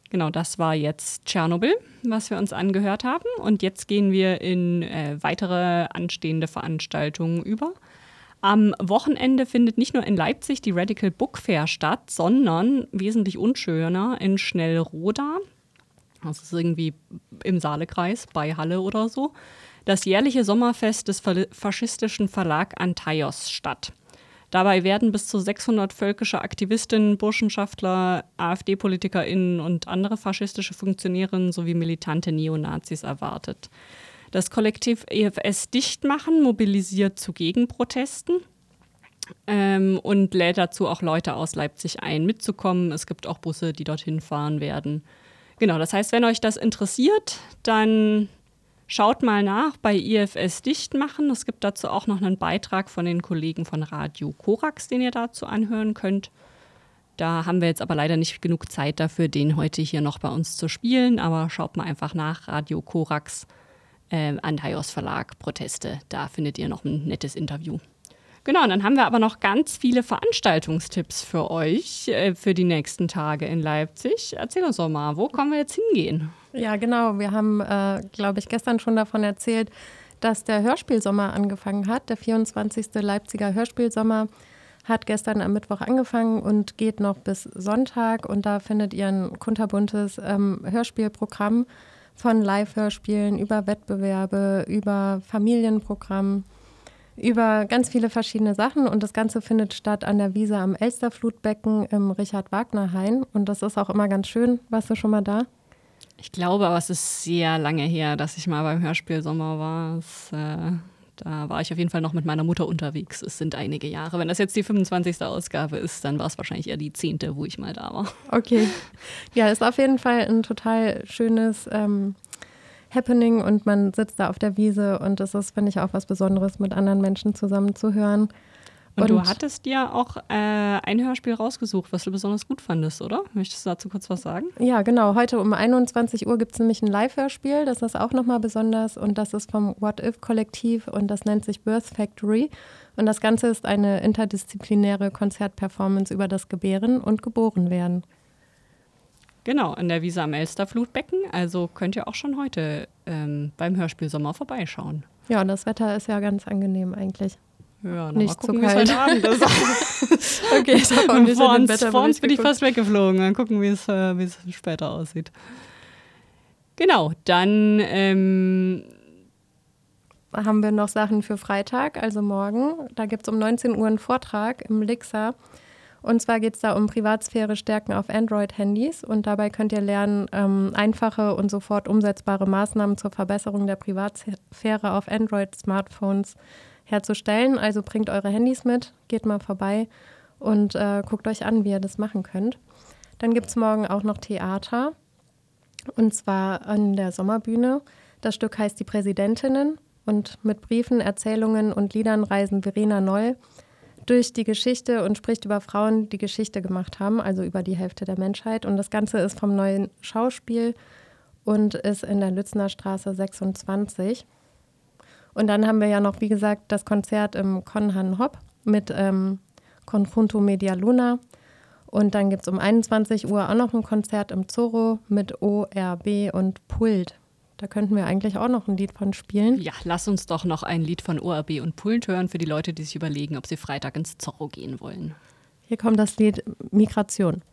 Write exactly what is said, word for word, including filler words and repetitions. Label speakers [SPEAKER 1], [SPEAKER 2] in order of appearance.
[SPEAKER 1] Genau, das war jetzt Tschernobyl, was wir uns angehört haben. Und jetzt gehen wir in äh, weitere anstehende Veranstaltungen über. Am Wochenende findet nicht nur in Leipzig die Radical Book Fair statt, sondern wesentlich unschöner in Schnellroda. Das ist irgendwie im Saalekreis bei Halle oder so. Das jährliche Sommerfest des faschistischen Verlag Antaios statt. Dabei werden bis zu sechshundert völkische Aktivistinnen, Burschenschaftler, AfD-PolitikerInnen und andere faschistische Funktionärinnen sowie militante Neonazis erwartet. Das Kollektiv E F S Dichtmachen mobilisiert zu Gegenprotesten ähm, und lädt dazu auch Leute aus Leipzig ein, mitzukommen. Es gibt auch Busse, die dorthin fahren werden. Genau, das heißt, wenn euch das interessiert, dann schaut mal nach bei I F S Dichtmachen. Es gibt dazu auch noch einen Beitrag von den Kollegen von Radio Korax, den ihr dazu anhören könnt. Da haben wir jetzt aber leider nicht genug Zeit dafür, den heute hier noch bei uns zu spielen. Aber schaut mal einfach nach Radio Korax, äh, Antaios Verlag, Proteste. Da findet ihr noch ein nettes Interview. Genau, und dann haben wir aber noch ganz viele Veranstaltungstipps für euch äh, für die nächsten Tage in Leipzig. Erzähl uns doch mal, wo können wir jetzt hingehen?
[SPEAKER 2] Ja, genau. Wir haben, äh, glaube ich, gestern schon davon erzählt, dass der Hörspielsommer angefangen hat. Der vierundzwanzigste Leipziger Hörspielsommer hat gestern am Mittwoch angefangen und geht noch bis Sonntag. Und da findet ihr ein kunterbuntes ähm, Hörspielprogramm von Live-Hörspielen über Wettbewerbe, über Familienprogramm, über ganz viele verschiedene Sachen. Und das Ganze findet statt an der Wiese am Elsterflutbecken im Richard-Wagner-Hain. Und das ist auch immer ganz schön. Warst du schon mal da?
[SPEAKER 1] Ich glaube, aber es ist sehr lange her, dass ich mal beim Hörspielsommer war. Es, äh, da war ich auf jeden Fall noch mit meiner Mutter unterwegs. Es sind einige Jahre. Wenn das jetzt die fünfundzwanzigste Ausgabe ist, dann war es wahrscheinlich eher die zehnte, wo ich mal da war.
[SPEAKER 2] Okay. Ja, ist auf jeden Fall ein total schönes ähm, Happening und man sitzt da auf der Wiese und es ist, finde ich, auch was Besonderes, mit anderen Menschen zusammen zu hören.
[SPEAKER 1] Und, und du hattest dir auch äh, ein Hörspiel rausgesucht, was du besonders gut fandest, oder? Möchtest du dazu kurz was sagen?
[SPEAKER 2] Ja, genau. Heute um einundzwanzig Uhr gibt es nämlich ein Live-Hörspiel. Das ist auch nochmal besonders und das ist vom What-If-Kollektiv und das nennt sich Birth Factory. Und das Ganze ist eine interdisziplinäre Konzertperformance über das Gebären und Geborenwerden.
[SPEAKER 1] Genau, an der Wiese am Elsterflutbecken. Also könnt ihr auch schon heute ähm, beim Hörspielsommer vorbeischauen.
[SPEAKER 2] Ja, und das Wetter ist ja ganz angenehm eigentlich.
[SPEAKER 1] Ja,
[SPEAKER 2] nicht
[SPEAKER 1] mal gucken,
[SPEAKER 2] zu kalt.
[SPEAKER 1] Wie es heute Abend ist.
[SPEAKER 2] Okay, ich habe auch nicht
[SPEAKER 1] vor
[SPEAKER 2] in den
[SPEAKER 1] uns,
[SPEAKER 2] Wetter
[SPEAKER 1] vor uns bin ich fast weggeflogen. Dann gucken, wie es, äh, wie es später aussieht. Genau, dann ähm
[SPEAKER 2] haben wir noch Sachen für Freitag, also morgen. Da gibt es um neunzehn Uhr einen Vortrag im Lixa. Und zwar geht es da um Privatsphäre stärken auf Android-Handys. Und dabei könnt ihr lernen, ähm, einfache und sofort umsetzbare Maßnahmen zur Verbesserung der Privatsphäre auf Android-Smartphones herzustellen. Also bringt eure Handys mit, geht mal vorbei und äh, guckt euch an, wie ihr das machen könnt. Dann gibt es morgen auch noch Theater und zwar an der Sommerbühne. Das Stück heißt Die Präsidentinnen und mit Briefen, Erzählungen und Liedern reisen Verena Noll durch die Geschichte und spricht über Frauen, die Geschichte gemacht haben, also über die Hälfte der Menschheit. Und das Ganze ist vom Neuen Schauspiel und ist in der Lützner Straße sechsundzwanzig. Und dann haben wir ja noch, wie gesagt, das Konzert im Conhan Hop mit ähm, Conjunto Media Luna. Und dann gibt es um einundzwanzig Uhr auch noch ein Konzert im Zorro mit O R B und Pult. Da könnten wir eigentlich auch noch ein Lied von spielen.
[SPEAKER 1] Ja, lass uns doch noch ein Lied von O R B und Pult hören für die Leute, die sich überlegen, ob sie Freitag ins Zorro gehen wollen.
[SPEAKER 2] Hier kommt das Lied Migration.